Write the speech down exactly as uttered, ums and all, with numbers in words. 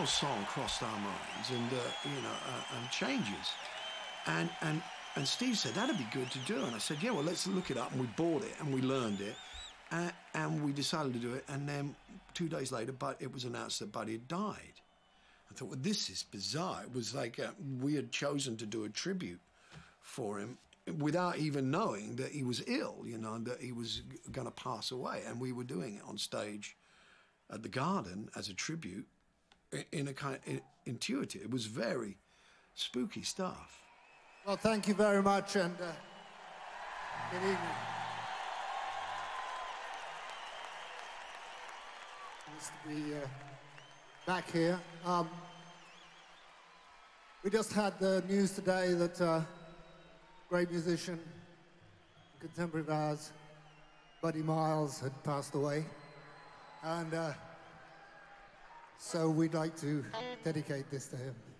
whole song crossed our minds, and uh, you know, uh, and changes, and and and Steve said that'd be good to do, and I said, yeah, well, let's look it up, and we bought it and we learned it, uh, and we decided to do it, and then two days later, but it was announced that Buddy had died. I thought, well, this is bizarre. It was like uh, we had chosen to do a tribute for him without even knowing that he was ill, you know, that he was going to pass away, and we were doing it on stage at the Garden as a tribute in a kind of intuitive. It was very spooky stuff. Well, thank you very much, and uh, good evening. Nice to be uh, back here. Um, we just had the news today that uh, great musician, contemporary of ours, Buddy Miles, had passed away. And uh, so we'd like to dedicate this to him.